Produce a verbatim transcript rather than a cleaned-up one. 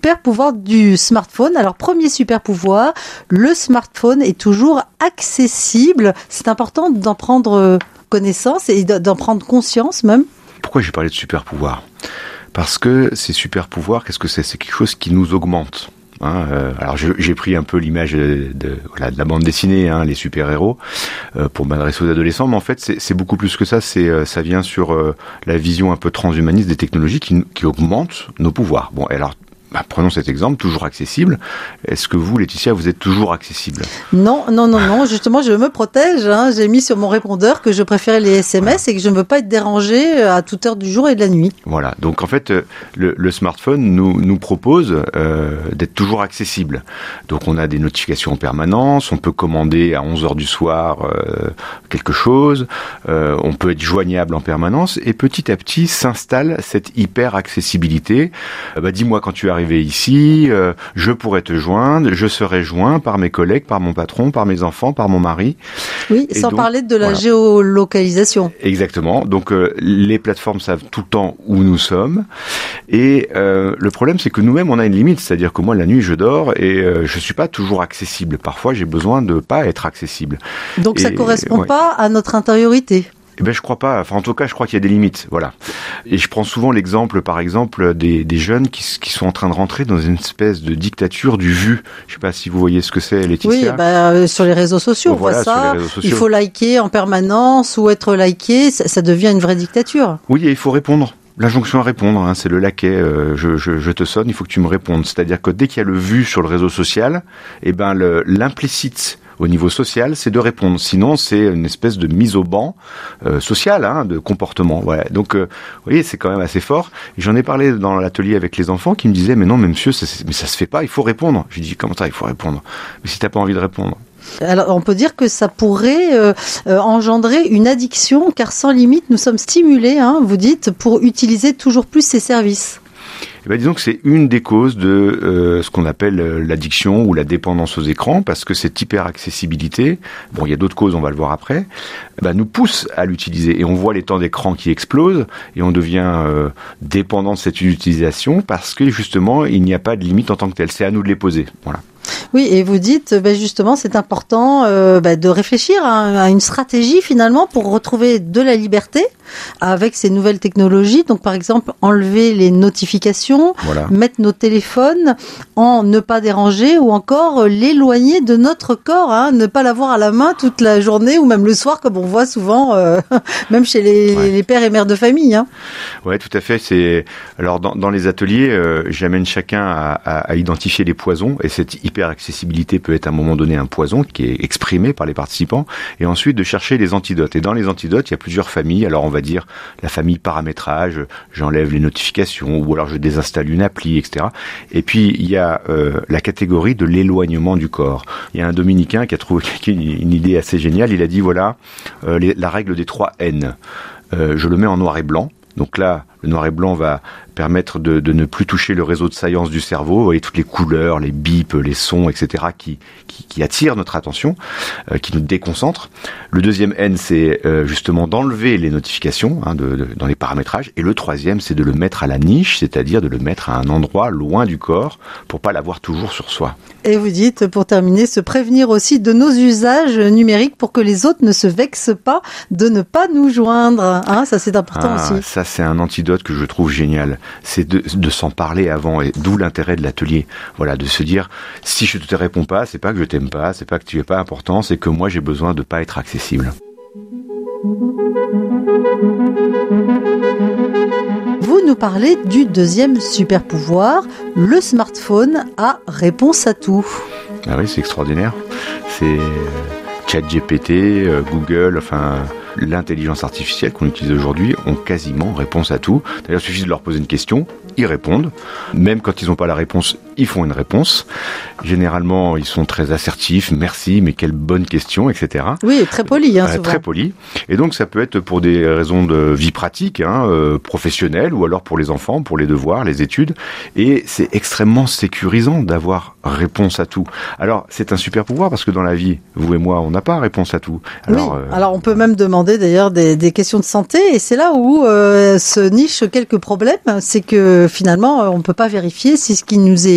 super pouvoir du smartphone. Alors, premier super pouvoir, le smartphone est toujours accessible. C'est important d'en prendre connaissance et d'en prendre conscience même. Pourquoi j'ai parlé de super pouvoir ? Parce que ces super pouvoirs, qu'est-ce que c'est ? C'est quelque chose qui nous augmente. Hein, euh, alors je, j'ai pris un peu l'image de, de, voilà, de la bande dessinée, hein, les super-héros, euh, pour m'adresser aux adolescents, mais en fait c'est, c'est beaucoup plus que ça. C'est, euh, ça vient sur euh, la vision un peu transhumaniste des technologies qui, qui augmentent nos pouvoirs. Bon, alors bah, prenons cet exemple, toujours accessible. Est-ce que vous, Laetitia, vous êtes toujours accessible ? Non, non, non, non. Justement, je me protège. Hein. J'ai mis sur mon répondeur que je préférais les S M S voilà. Et que je ne veux pas être dérangée à toute heure du jour et de la nuit. Voilà. Donc, en fait, le, le smartphone nous, nous propose euh, d'être toujours accessible. Donc, on a des notifications en permanence. On peut commander à onze heures du soir euh, quelque chose. Euh, on peut être joignable en permanence. Et petit à petit, s'installe cette hyper-accessibilité. Euh, bah, dis-moi quand tu arrives arrivé ici, euh, je pourrais te joindre, je serai joint par mes collègues, par mon patron, par mes enfants, par mon mari. Oui, et sans donc, parler de la voilà. géolocalisation. Exactement. Donc euh, les plateformes savent tout le temps où nous sommes. Et euh, le problème, c'est que nous-mêmes, on a une limite. C'est-à-dire que moi, la nuit, je dors et euh, je suis pas toujours accessible. Parfois, j'ai besoin de pas être accessible. Donc et, ça correspond ouais. pas à notre intériorité. Eh ben, je crois pas. Enfin, en tout cas, je crois qu'il y a des limites. Voilà. Et je prends souvent l'exemple, par exemple, des, des jeunes qui, qui sont en train de rentrer dans une espèce de dictature du vu. Je sais pas si vous voyez ce que c'est, Laetitia. Oui, bah, euh, sur les réseaux sociaux, bon, on voilà, voit ça. Sociaux. Il faut liker en permanence ou être liké. Ça, ça devient une vraie dictature. Oui, et il faut répondre. L'injonction à répondre, hein, c'est le laquais, euh, je, je, je te sonne, il faut que tu me répondes. C'est-à-dire que dès qu'il y a le vu sur le réseau social, eh ben, le, l'implicite au niveau social, c'est de répondre. Sinon, c'est une espèce de mise au banc euh, social, hein, de comportement. Voilà. Donc, euh, vous voyez, c'est quand même assez fort. Et j'en ai parlé dans l'atelier avec les enfants qui me disaient, mais non, mais monsieur, ça, mais ça se fait pas, il faut répondre. J'ai dit, comment ça, il faut répondre ? Mais si t'as pas envie de répondre. Alors, on peut dire que ça pourrait euh, euh, engendrer une addiction, car sans limite, nous sommes stimulés, hein, vous dites, pour utiliser toujours plus ces services. Eh ben, disons que c'est une des causes de euh, ce qu'on appelle euh, l'addiction ou la dépendance aux écrans, parce que cette hyper-accessibilité, bon, il y a d'autres causes, on va le voir après, ben, nous pousse à l'utiliser. Et on voit les temps d'écran qui explosent, et on devient euh, dépendant de cette utilisation, parce que justement, il n'y a pas de limite en tant que telle. C'est à nous de les poser. Voilà. Oui, et vous dites, ben justement, c'est important euh, ben de réfléchir à, à une stratégie finalement pour retrouver de la liberté avec ces nouvelles technologies. Donc, par exemple, enlever les notifications, voilà. Mettre nos téléphones en ne pas déranger ou encore l'éloigner de notre corps, hein, ne pas l'avoir à la main toute la journée ou même le soir, comme on voit souvent, euh, même chez les, ouais. les pères et mères de famille. Hein. Ouais, tout à fait. C'est alors dans, dans les ateliers, euh, j'amène chacun à, à, à identifier les poisons et cette hyper-accessibilité peut être à un moment donné un poison qui est exprimé par les participants et ensuite de chercher les antidotes. Et dans les antidotes, il y a plusieurs familles. Alors on va dire la famille paramétrage, j'enlève les notifications ou alors je désinstalle une appli, et cetera. Et puis il y a euh, la catégorie de l'éloignement du corps. Il y a un dominicain qui a trouvé une idée assez géniale. Il a dit voilà euh, les, la règle des trois N. Euh, je le mets en noir et blanc. Donc là, le noir et blanc va permettre de, de ne plus toucher le réseau de saillance du cerveau. Vous voyez toutes les couleurs, les bips, les sons, et cetera qui, qui, qui attirent notre attention, euh, qui nous déconcentrent. Le deuxième N, c'est euh, justement d'enlever les notifications hein, de, de, dans les paramétrages. Et le troisième, c'est de le mettre à la niche, c'est-à-dire de le mettre à un endroit loin du corps pour pas l'avoir toujours sur soi. Et vous dites, pour terminer, se prévenir aussi de nos usages numériques pour que les autres ne se vexent pas de ne pas nous joindre. Hein, ça, c'est important ah, aussi. Ça, c'est un antidote que je trouve génial. C'est de, de s'en parler avant, et d'où l'intérêt de l'atelier. Voilà, de se dire, si je te réponds pas, c'est pas que je t'aime pas, c'est pas que tu es pas important, c'est que moi j'ai besoin de pas être accessible. Vous nous parlez du deuxième super pouvoir, le smartphone a réponse à tout. Ah oui, c'est extraordinaire. C'est ChatGPT, Google, enfin l'intelligence artificielle qu'on utilise aujourd'hui ont quasiment réponse à tout. D'ailleurs, il suffit de leur poser une question, ils répondent. Même quand ils n'ont pas la réponse, ils font une réponse. Généralement, ils sont très assertifs, merci, mais quelle bonne question, et cetera. Oui, très poli, hein, euh, souvent. Très poli. Et donc, ça peut être pour des raisons de vie pratique, hein, euh, professionnelle, ou alors pour les enfants, pour les devoirs, les études. Et c'est extrêmement sécurisant d'avoir réponse à tout. Alors, c'est un super pouvoir parce que dans la vie, vous et moi, on n'a pas réponse à tout. Alors, oui, euh... alors on peut même demander d'ailleurs des, des questions de santé et c'est là où euh, se nichent quelques problèmes. C'est que finalement, on ne peut pas vérifier si ce qui nous est